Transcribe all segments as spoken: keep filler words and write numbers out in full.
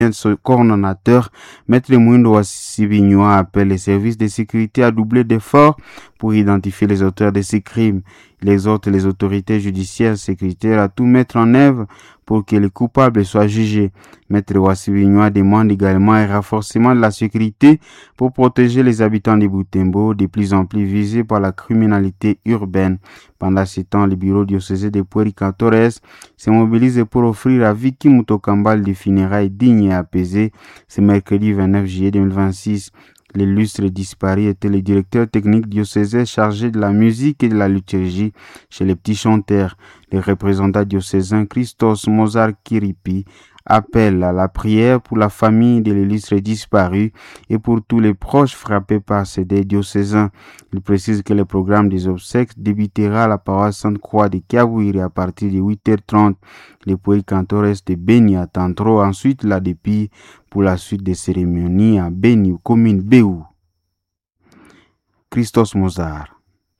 Ce coordonnateur, Maître Mwindo wa Sibinyoa, appelle les services de sécurité à doubler d'efforts pour identifier les auteurs de ces crimes. Il exhorte les autorités judiciaires et sécuritaires à tout mettre en œuvre pour que les coupables soient jugés. Maître wa Sibinyoa demande également un renforcement de la sécurité pour protéger les habitants de Butembo, de plus en plus visés par la criminalité urbaine. Pendant ce temps, le bureau diocésain de Puerto-Cantores s'est mobilisé pour offrir à Vicky Mutokambal des funérailles dignes et apaisées. Ce mercredi vingt-neuf juillet deux mille vingt-six. L'illustre disparu était le directeur technique diocésain chargé de la musique et de la liturgie chez les petits chanteurs. Le représentant diocésain Christos Mozart Kiripi appelle à la prière pour la famille de l'illustre disparu et pour tous les proches frappés par ces deuils diocésains. Il précise que le programme des obsèques débutera à la paroisse Sainte-Croix de Kiabouiri à partir de huit heures trente. Les Puerto-Cantores de Beni attendront ensuite la dépit pour la suite des cérémonies à Beni, commune Béou. Christos Mozart.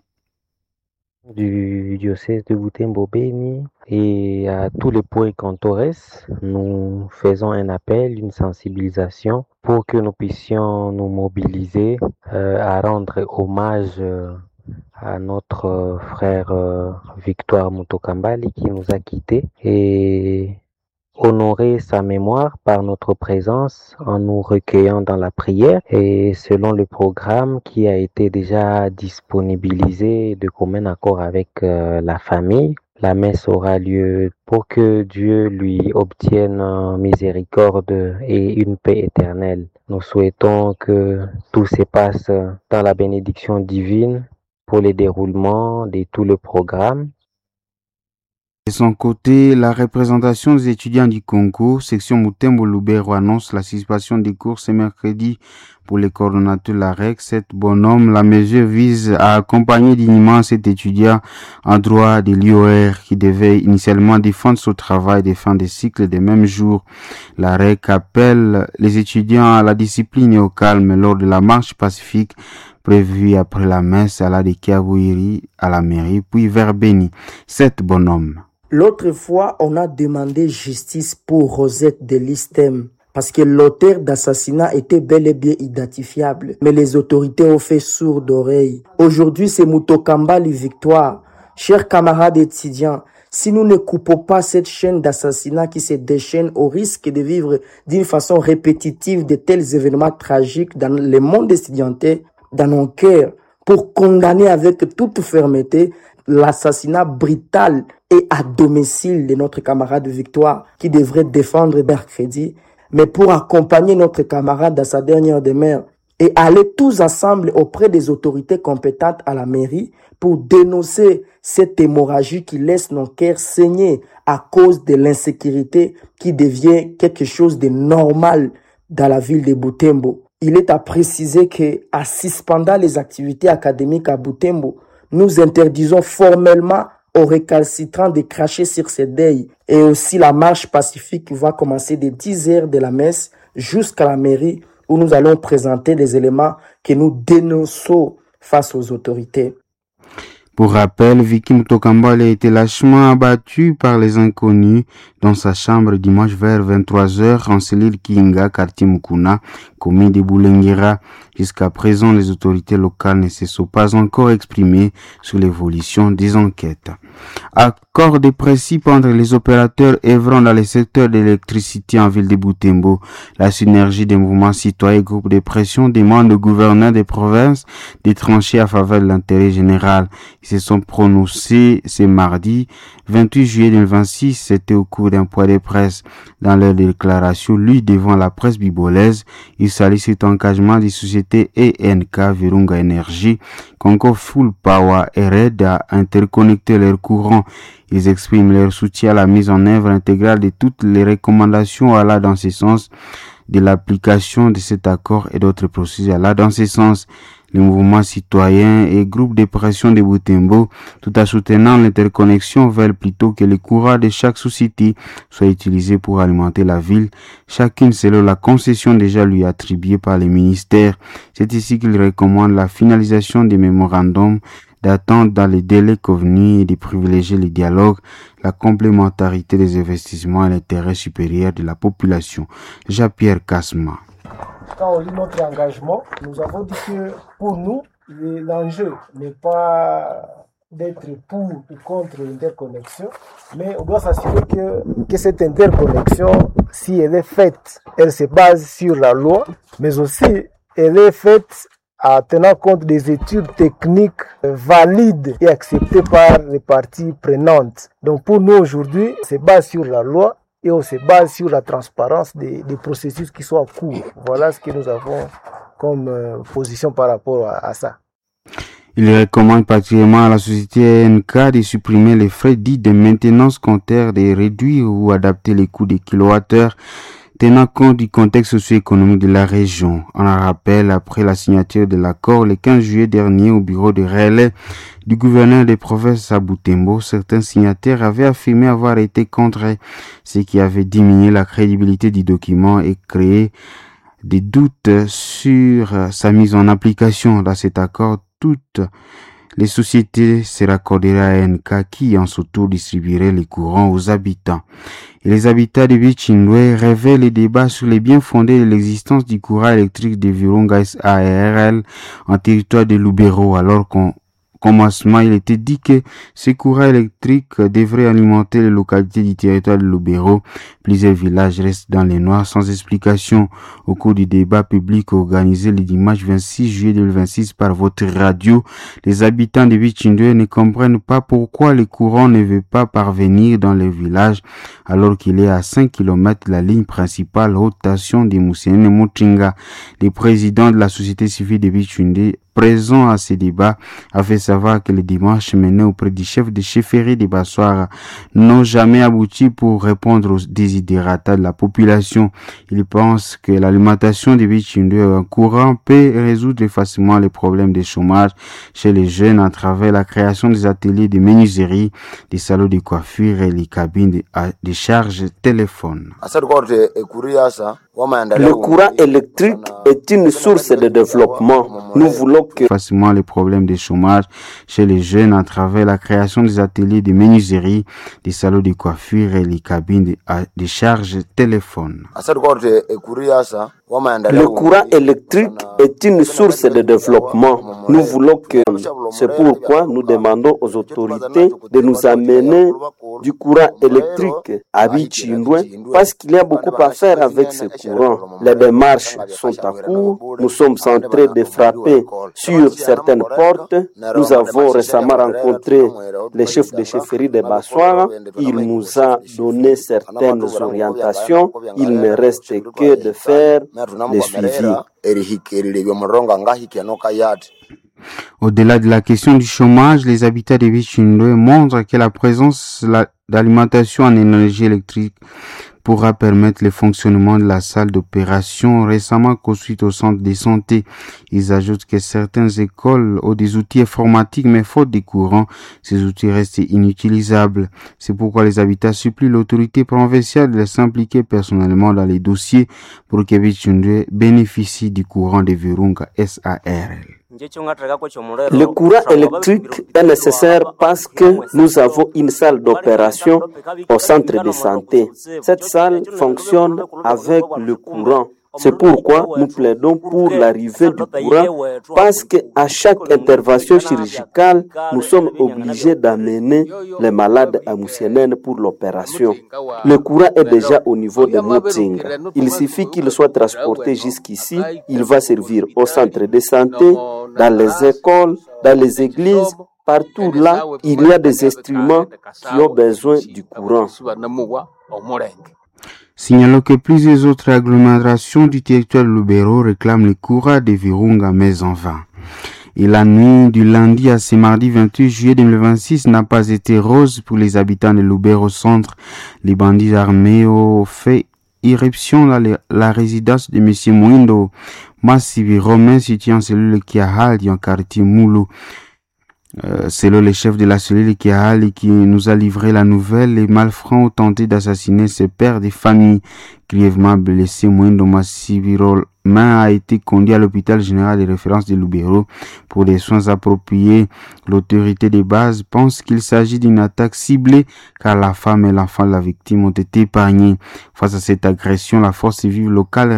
Du diocèse de Butembo-Beni et à tous les Puerto-Cantores, nous faisons un appel, une sensibilisation pour que nous puissions nous mobiliser euh, à rendre hommage euh, à notre euh, frère euh, Victoire Mutokambali qui nous a quittés et honorer sa mémoire par notre présence en nous recueillant dans la prière et selon le programme qui a été déjà disponibilisé de commun accord avec euh, la famille. La messe aura lieu pour que Dieu lui obtienne miséricorde et une paix éternelle. Nous souhaitons que tout se passe dans la bénédiction divine pour le déroulement de tout le programme. De son côté, la représentation des étudiants du Congo, section Butembo-Lubero, annonce la suspension des cours ce mercredi pour les coordonnateurs de la R E C. Cet bonhomme, la mesure vise à accompagner dignement cet étudiant en droit de l'I O R qui devait initialement défendre son travail de fin de cycle des mêmes jours. La R E C appelle les étudiants à la discipline et au calme lors de la marche pacifique prévue après la messe à la de Kiabouiri à la mairie, puis vers Beni. Cet bonhomme. L'autre fois, on a demandé justice pour Rosette de l'Istem parce que l'auteur d'assassinat était bel et bien identifiable. Mais les autorités ont fait sourd d'oreille. Aujourd'hui, c'est Mutokambali Victoire. Chers camarades étudiants, si nous ne coupons pas cette chaîne d'assassinat qui se déchaîne au risque de vivre d'une façon répétitive de tels événements tragiques dans le monde étudiantin, dans nos cœurs, pour condamner avec toute fermeté l'assassinat brutal et à domicile de notre camarade Victoire qui devrait défendre mercredi, mais pour accompagner notre camarade à sa dernière demeure et aller tous ensemble auprès des autorités compétentes à la mairie pour dénoncer cette hémorragie qui laisse nos cœurs saigner à cause de l'insécurité qui devient quelque chose de normal dans la ville de Butembo. Il est à préciser que, en suspendant les activités académiques à Butembo, nous interdisons formellement aux récalcitrants de cracher sur ces deuils. Et aussi la marche pacifique va commencer dès dix heures de la messe jusqu'à la mairie où nous allons présenter des éléments que nous dénonçons face aux autorités. Pour rappel, Vicky Mutokambali a été lâchement abattu par les inconnus dans sa chambre dimanche vers vingt-trois heures en cellule Kinga, quartier Mukuna, commune de Boulenguera. Jusqu'à présent, les autorités locales ne se sont pas encore exprimées sur l'évolution des enquêtes. Accord de principe entre les opérateurs œuvrant dans le secteur de l'électricité en ville de Butembo. La synergie des mouvements citoyens et groupes de pression demande au gouverneur des provinces de trancher à faveur de l'intérêt général. Ils se sont prononcés ce mardi vingt-huit juillet deux mille vingt-six, c'était au cours d'un point de presse. Dans leur déclaration lue devant la presse bibolaise, ils saluent cet engagement des sociétés E N K, Virunga Energy, Congo Full Power et Red à interconnecter leurs courants. Ils expriment leur soutien à la mise en œuvre intégrale de toutes les recommandations allant dans ce sens, de l'application de cet accord et d'autres procédures allant dans ce sens. Les mouvements citoyens et groupes de pression de Butembo, tout en soutenant l'interconnexion, veulent plutôt que les courants de chaque société soient utilisés pour alimenter la ville, chacune selon la concession déjà lui attribuée par les ministères. C'est ici qu'ils recommandent la finalisation des mémorandums d'attendre dans les délais convenus et de privilégier le dialogue, la complémentarité des investissements et l'intérêt supérieur de la population. Jean-Pierre Kasma. Quand on lit notre engagement, nous avons dit que pour nous, l'enjeu n'est pas d'être pour ou contre l'interconnexion, mais on doit s'assurer que, que cette interconnexion, si elle est faite, elle se base sur la loi, mais aussi elle est faite en tenant compte des études techniques valides et acceptées par les parties prenantes. Donc pour nous aujourd'hui, on se base sur la loi et on se base sur la transparence des, des processus qui sont en cours. Voilà ce que nous avons comme euh, position par rapport à, à ça. Il recommande particulièrement à la société N K de supprimer les frais dits de maintenance comptaire, de réduire ou adapter les coûts des kilowattheures, tenant compte du contexte socio-économique de la région. On en rappelle, après la signature de l'accord le quinze juillet dernier au bureau de relais du gouverneur des provinces à Butembo, certains signataires avaient affirmé avoir été contre, ce qui avait diminué la crédibilité du document et créé des doutes sur sa mise en application. Dans cet accord, toutes les sociétés se raccorderaient à N K qui, en son tour, distribuerait les courants aux habitants. Et les habitants de Bichindwe révèlent les débats sur les biens fondés de l'existence du courant électrique de Virunga S A R L en territoire de Lubero, alors qu'on commencement, il était dit que ce courant électrique devrait alimenter les localités du territoire de Lubero. Plusieurs villages restent dans les noirs sans explication. Au cours du débat public organisé le dimanche vingt-six juillet deux mille vingt-six par votre radio, les habitants de Bichindwe ne comprennent pas pourquoi le courant ne veut pas parvenir dans les villages alors qu'il est à cinq kilomètres de la ligne principale haute tension de Moussene Moutinga. Le président de la société civile de Bichindwe, présent à ces débats, a fait savoir que les démarches menées auprès du chef de chefferie de Bassoara n'ont jamais abouti pour répondre aux desiderata de la population. Il pense que l'alimentation des Bichindwe en courant peut résoudre facilement les problèmes de chômage chez les jeunes à travers la création des ateliers de menuiserie, des salons de coiffure et les cabines de, de charge téléphone. Le courant électrique est une source de développement. Nous voulons que facilement les problèmes de chômage chez les jeunes à travers la création des ateliers de menuiserie, des salons de coiffure et les cabines de, de charge téléphone. Le courant électrique est une source de développement. Nous voulons que c'est pourquoi nous demandons aux autorités de nous amener du courant électrique à Bichindwe parce qu'il y a beaucoup à faire avec ce courant. Les démarches sont à court. Nous sommes en train de frapper sur certaines portes. Nous avons récemment rencontré le chef de chefferie de Bassoara. Il nous a donné certaines orientations. Il ne reste que de faire le suivi. Au-delà de la question du chômage, les habitants de Bichindwe montrent que la présence d'alimentation en énergie électrique pourra permettre le fonctionnement de la salle d'opération récemment construite au centre de santé. Ils ajoutent que certaines écoles ont des outils informatiques, mais faute de courant, ces outils restent inutilisables. C'est pourquoi les habitants supplient l'autorité provinciale de s'impliquer personnellement dans les dossiers pour que Bichindwe bénéficie du courant de Virunga S A R L. Le courant électrique est nécessaire parce que nous avons une salle d'opération au centre de santé. Cette salle fonctionne avec le courant. C'est pourquoi nous plaidons pour l'arrivée du courant parce qu'à chaque intervention chirurgicale, nous sommes obligés d'amener les malades à Moussienene pour l'opération. Le courant est déjà au niveau de Moutinga. Il suffit qu'il soit transporté jusqu'ici. Il va servir au centre de santé, dans les écoles, dans les églises. Partout là, il y a des instruments qui ont besoin du courant. Signalons que plusieurs autres agglomérations du territoire de Lubero réclament le courant de Virunga, mais en vain. Et la nuit du lundi à ce mardi vingt-huit juillet deux mille vingt-six n'a pas été rose pour les habitants de Lubero Centre. Les bandits armés ont fait irruption dans la, la résidence de M. Mouindo Massivi Romain, situé en cellule Kiahal, en quartier Moulou. Euh, selon le chef de la cellule Kiahali qui nous a livré la nouvelle, les malfrats ont tenté d'assassiner ses pères de famille. Grièvement blessé, Mwendo Massibirol Main a été conduit à l'hôpital général de référence de Lubero pour des soins appropriés. L'autorité de base pense qu'il s'agit d'une attaque ciblée car la femme et l'enfant de la victime ont été épargnés. Face à cette agression, la force vive locale